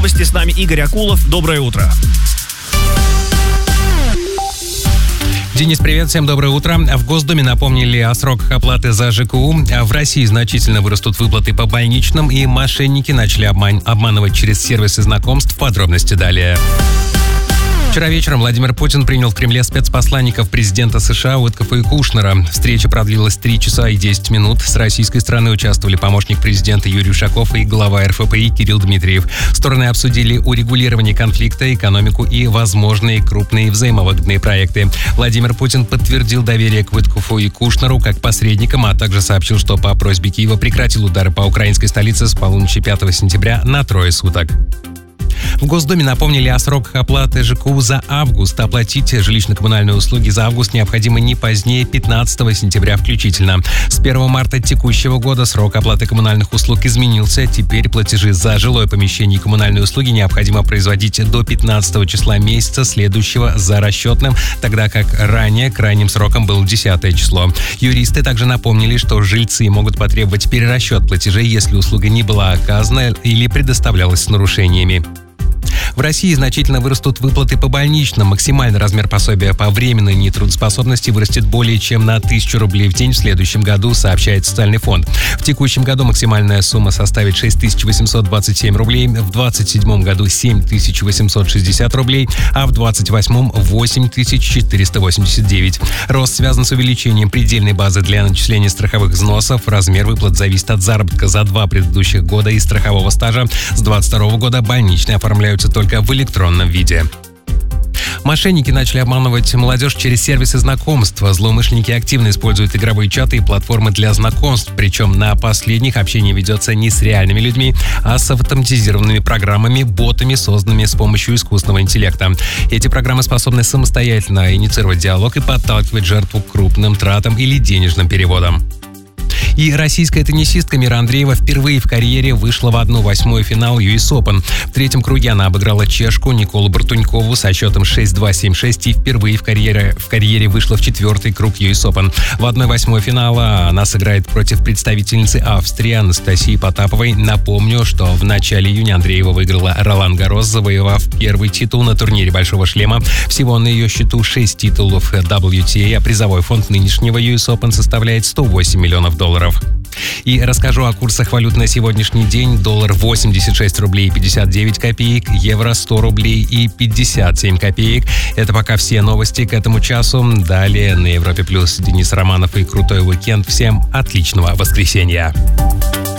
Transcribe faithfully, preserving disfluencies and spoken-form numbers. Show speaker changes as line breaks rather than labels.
С нами Игорь Акулов. Доброе утро.
Денис, привет, всем доброе утро. В Госдуме напомнили о сроках оплаты за ЖКУ. В России значительно вырастут выплаты по больничным, и мошенники начали обман- обманывать через сервисы знакомств. Подробности далее. Вчера вечером Владимир Путин принял в Кремле спецпосланников президента США Уиткофа и Кушнера. Встреча продлилась три часа и десять минут. С российской стороны участвовали помощник президента Юрий Ушаков и глава эр эф пэ и Кирилл Дмитриев. Стороны обсудили урегулирование конфликта, экономику и возможные крупные взаимовыгодные проекты. Владимир Путин подтвердил доверие к Уиткофу и Кушнеру как посредникам, а также сообщил, что по просьбе Киева прекратил удары по украинской столице с полуночи пятого сентября на трое суток. В Госдуме напомнили о сроках оплаты ЖКУ за август. Оплатить жилищно-коммунальные услуги за август необходимо не позднее пятнадцатого сентября включительно. С первого марта текущего года срок оплаты коммунальных услуг изменился. Теперь платежи за жилое помещение и коммунальные услуги необходимо производить до пятнадцатого числа месяца, следующего за расчетным, тогда как ранее крайним сроком было десятое число. Юристы также напомнили, что жильцы могут потребовать перерасчет платежей, если услуга не была оказана или предоставлялась с нарушениями. В России значительно вырастут выплаты по больничным. Максимальный размер пособия по временной нетрудоспособности вырастет более чем на тысячу рублей в день в следующем году, сообщает Социальный фонд. В текущем году максимальная сумма составит шесть тысяч восемьсот двадцать семь рублей, в двадцать седьмом году семь тысяч восемьсот шестьдесят рублей, а в двадцать восьмом восемь тысяч четыреста восемьдесят девять. Рост связан с увеличением предельной базы для начисления страховых взносов. Размер выплат зависит от заработка за два предыдущих года и страхового стажа. С двадцать второго года больничные оформляются только в электронном виде. Мошенники начали обманывать молодежь через сервисы знакомства. Злоумышленники активно используют игровые чаты и платформы для знакомств. Причем на последних общение ведется не с реальными людьми, а с автоматизированными программами, ботами, созданными с помощью искусственного интеллекта. Эти программы способны самостоятельно инициировать диалог и подталкивать жертву к крупным тратам или денежным переводам. И российская теннисистка Мира Андреева впервые в карьере вышла в одну восьмую финал ю эс Open. В третьем круге она обыграла чешку Николу Бартунькову со счетом шесть-два, семь-шесть и впервые в карьере, в карьере вышла в четвертый круг ю эс Open. В одной восьмой финала она сыграет против представительницы Австрии Анастасии Потаповой. Напомню, что в начале июня Андреева выиграла Ролан Гаррос, завоевав первый титул на турнире Большого шлема. Всего на ее счету шесть титулов дабл ю ти эй, а призовой фонд нынешнего ю эс Open составляет сто восемь миллионов долларов. И расскажу о курсах валют на сегодняшний день. Доллар восемьдесят шесть рублей пятьдесят девять копеек, евро сто рублей и пятьдесят семь копеек. Это пока все новости к этому часу. Далее на Европе Плюс Денис Романов и крутой уикенд. Всем отличного воскресенья.